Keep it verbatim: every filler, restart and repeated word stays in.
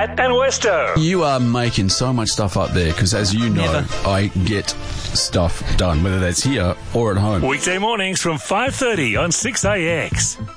Matt and Westo. You are making so much stuff up there because, as you know, Never. I get stuff done, whether that's here or at home. Weekday mornings from five thirty on six A X.